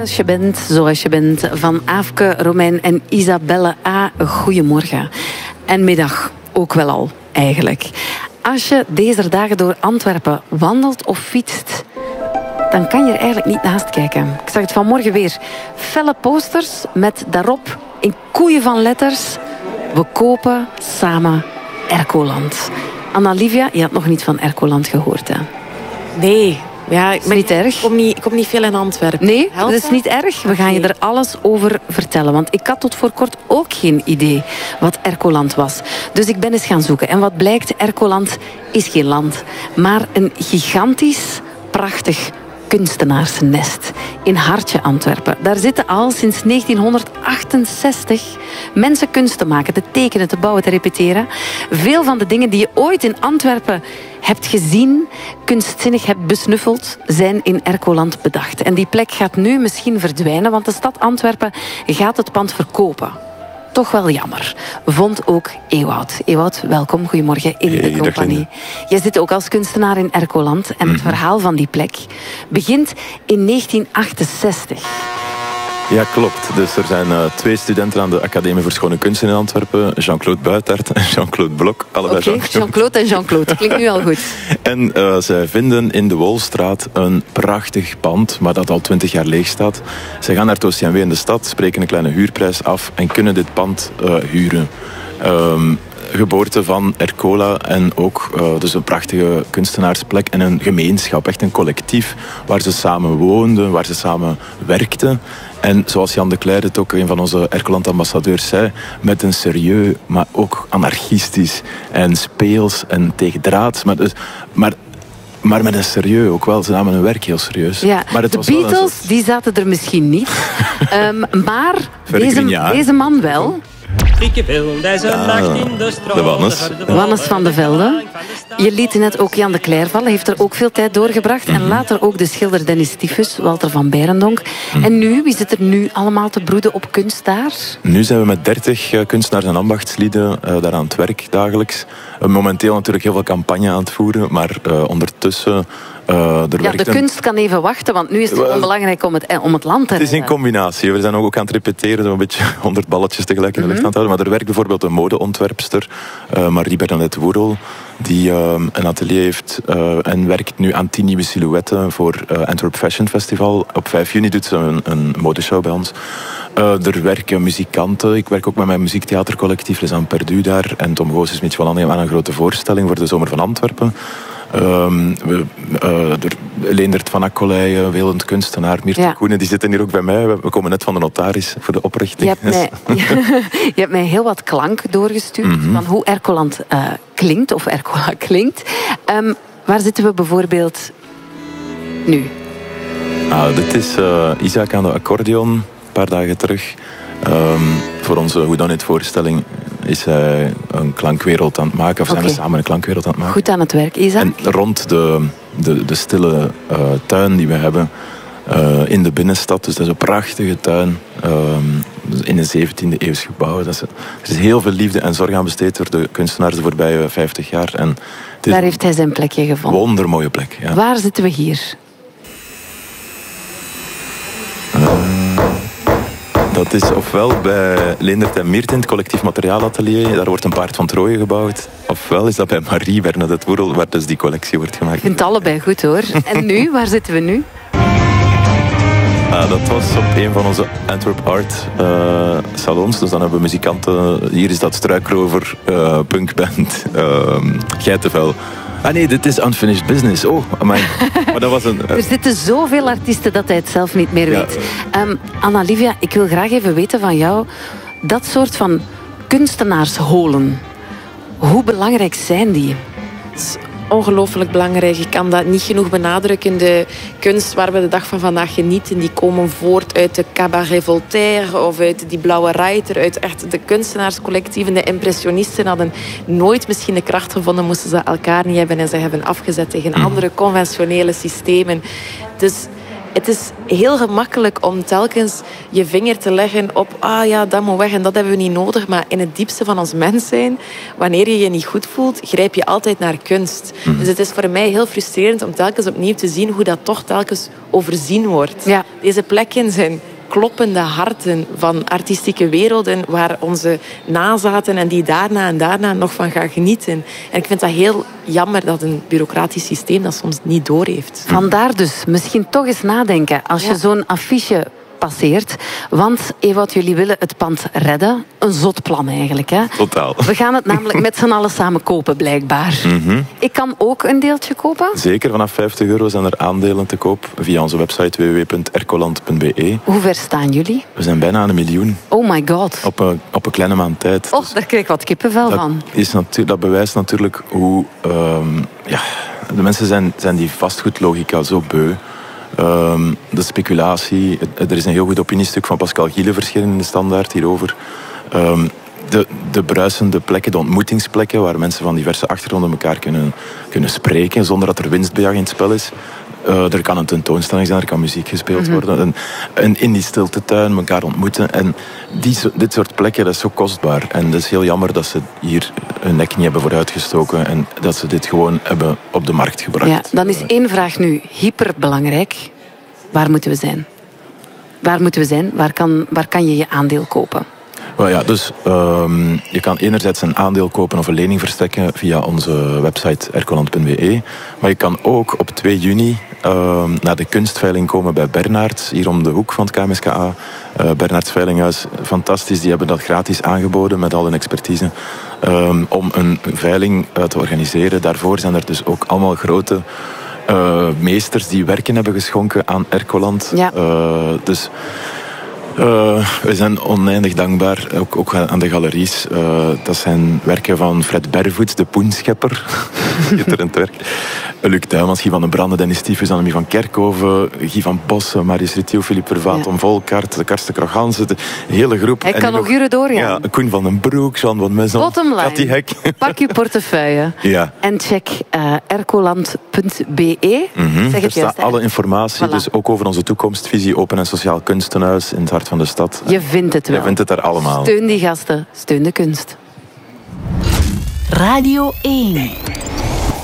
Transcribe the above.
Zoals je bent, van Aafke, Romein en Isabelle A. Goedemorgen. En middag ook wel al, eigenlijk. Als je deze dagen door Antwerpen wandelt of fietst, dan kan je er eigenlijk niet naast kijken. Ik zag het vanmorgen weer. Felle posters met daarop in koeien van letters: we kopen samen Ercoland. Anna-Livia, je had nog niet van Ercoland gehoord, hè? Nee. Ja, is niet erg. Ik kom niet veel in Antwerpen. Nee, dat is niet erg. We gaan je er alles over vertellen. Want ik had tot voor kort ook geen idee wat Ercoland was. Dus ik ben eens gaan zoeken. En wat blijkt, Ercoland is geen land, maar een gigantisch, prachtig kunstenaarsnest in Hartje, Antwerpen. Daar zitten al sinds 1968 mensen kunst te maken, te tekenen, te bouwen, te repeteren. Veel van de dingen die je ooit in Antwerpen hebt gezien, kunstzinnig hebt besnuffeld, zijn in Ercoland bedacht. En die plek gaat nu misschien verdwijnen, want de stad Antwerpen gaat het pand verkopen. Toch wel jammer. Vond ook Ewout. Ewout, welkom. Goedemorgen in de compagnie. Jij zit ook als kunstenaar in Ercoland. En het verhaal van die plek begint in 1968. Ja, klopt. Dus er zijn 2 studenten aan de Academie voor Schone Kunsten in Antwerpen. Jean-Claude Buitaert en Jean-Claude Blok. Allebei Jean-Claude en Jean-Claude. Klinkt nu al goed. En zij vinden in de Wolstraat een prachtig pand, maar dat al 20 jaar leeg staat. Zij gaan naar het OCMW in de stad, spreken een kleine huurprijs af en kunnen dit pand huren. Geboorte van Ercola en ook dus een prachtige kunstenaarsplek en een gemeenschap, echt een collectief waar ze samen woonden, waar ze samen werkten. En zoals Jan de Cler het ook, een van onze Ercoland-ambassadeurs, zei, met een serieus, maar ook anarchistisch en speels en tegendraads. Maar met een serieus ook wel. Ze namen hun werk heel serieus. Ja, maar het de was Beatles, die zaten er misschien niet. Maar deze man wel. De Wannes. Wannes van de Velde. Je liet net ook Jan de Cler vallen. Heeft er ook veel tijd doorgebracht. En later ook de schilder Dennis Tyfus, Walter van Beirendonck. En nu, wie zit er nu allemaal te broeden op kunst daar? Nu zijn we met 30 kunstenaars en ambachtslieden daar aan het werk dagelijks. Momenteel natuurlijk heel veel campagne aan het voeren. Maar ondertussen... de kunst kan even wachten, want nu is het onbelangrijk om het land te redden. Het is in combinatie. We zijn ook aan het repeteren, zo'n beetje 100 balletjes tegelijk in de lucht aan het houden. Maar er werkt bijvoorbeeld een modeontwerpster, Marie-Bernadette Woerel, die een atelier heeft en werkt nu aan 10 nieuwe silhouetten voor Antwerp Fashion Festival. Op 5 juni doet ze een modeshow bij ons. Er werken muzikanten. Ik werk ook met mijn muziektheatercollectief Les Perdu daar. En Tom Goos is met wel aan een grote voorstelling voor de Zomer van Antwerpen. Leendert van Akkoleijen, Welend kunstenaar, Mirte Koenen, die zitten hier ook bij mij. We komen net van de notaris voor de oprichting. Je hebt mij heel wat klank doorgestuurd van hoe Ercoland klinkt, of Ercola klinkt. Waar zitten we bijvoorbeeld nu? Dit is Isaac aan de accordeon, een paar dagen terug. Voor onze Whodunit voorstelling is hij een klankwereld aan het maken. Of zijn we samen een klankwereld aan het maken. Goed aan het werk, Isaac. En rond de stille tuin die we hebben in de binnenstad. Dus dat is een prachtige tuin in een 17e eeuws gebouw. Er is heel veel liefde en zorg aan besteed door de kunstenaars de voorbije 50 jaar. En daar heeft hij zijn plekje gevonden. Wondermooie plek, ja. Waar zitten we hier? Dat is ofwel bij Leendert en Miert in het collectief materiaalatelier. Daar wordt een paard van Troje gebouwd. Ofwel is dat bij Marie-Bernadette Woerel, waar dus die collectie wordt gemaakt. Ik vind het allebei goed, hoor. En nu? Waar zitten we nu? Dat was op een van onze Antwerp Art salons. Dus dan hebben we muzikanten. Hier is dat Struikrover, punkband, Geitenvel. Nee, dit is Unfinished Business. Oh, amai. Maar dat was Er zitten zoveel artiesten dat hij het zelf niet meer weet. Anna-Livia, ik wil graag even weten van jou, dat soort van kunstenaarsholen, hoe belangrijk zijn die? Ongelooflijk belangrijk. Ik kan dat niet genoeg benadrukken. De kunst waar we de dag van vandaag genieten, die komen voort uit de Cabaret Voltaire of uit die Blauwe Reiter, uit echt de kunstenaarscollectieven. De impressionisten hadden nooit misschien de kracht gevonden, moesten ze elkaar niet hebben en ze hebben afgezet tegen andere conventionele systemen. Dus het is heel gemakkelijk om telkens je vinger te leggen op dat moet weg en dat hebben we niet nodig. Maar in het diepste van ons mens zijn, wanneer je je niet goed voelt, grijp je altijd naar kunst. Dus het is voor mij heel frustrerend om telkens opnieuw te zien hoe dat toch telkens overzien wordt. Ja. Deze plekken zijn kloppende harten van artistieke werelden waar onze nazaten en die daarna en daarna nog van gaan genieten. En ik vind dat heel jammer dat een bureaucratisch systeem dat soms niet doorheeft. Vandaar dus misschien toch eens nadenken als je zo'n affiche passeert. Want, Ewout, jullie willen het pand redden. Een zot plan eigenlijk, hè? Totaal. We gaan het namelijk met z'n allen samen kopen, blijkbaar. Ik kan ook een deeltje kopen? Zeker, vanaf €50 zijn er aandelen te koop via onze website www.ercoland.be. Hoe ver staan jullie? We zijn bijna aan 1 miljoen. Oh my god. Op een kleine maand tijd. Oh, daar krijg ik wat kippenvel van. Dat bewijst natuurlijk hoe... de mensen zijn die vastgoedlogica zo beu. De speculatie. Er is een heel goed opiniestuk van Pascal Giele verschenen in de Standaard hierover. De bruisende plekken, de ontmoetingsplekken waar mensen van diverse achtergronden elkaar kunnen spreken zonder dat er winstbejag in het spel is. Er kan een tentoonstelling zijn, er kan muziek gespeeld worden. En in die stiltetuin elkaar ontmoeten. En dit soort plekken, dat is zo kostbaar. En het is heel jammer dat ze hier hun nek niet hebben vooruitgestoken en dat ze dit gewoon hebben op de markt gebracht. Ja, dan is één vraag nu hyperbelangrijk. Waar moeten we zijn? Waar moeten we zijn? Waar kan je je aandeel kopen? Dus je kan enerzijds een aandeel kopen of een lening verstrekken via onze website ercoland.be. Maar je kan ook op 2 juni naar de kunstveiling komen bij Bernards, hier om de hoek van het KMSKA. Bernards Veilinghuis, fantastisch, die hebben dat gratis aangeboden met al hun expertise. Om een veiling te organiseren. Daarvoor zijn er dus ook allemaal grote meesters die werken hebben geschonken aan Ercoland. Ja. We zijn oneindig dankbaar, ook aan de galeries. Dat zijn werken van Fred Bervoets, de poenschepper. Schitterend werk. Luc Tuymans, Guy van den Brande, Dennis Tyfus, Annemie van Kerkhoven, Guy van Bossen, Marius Ritiou, Philippe Vervaat, Tom Volkaert, Karsten Kroghansen, de hele groep. Hij kan nog uren doorgaan. Ja, Koen van den Broek, Jean van Maison, Bottomline. Cathy Hek. Pak je portefeuille en check ercoland.be. Zeg het juist. Alle informatie, dus ook over onze toekomstvisie, open en sociaal kunstenhuis in het hart van de stad. Je vindt het wel. Je vindt het daar allemaal. Steun die gasten, steun de kunst. Radio 1.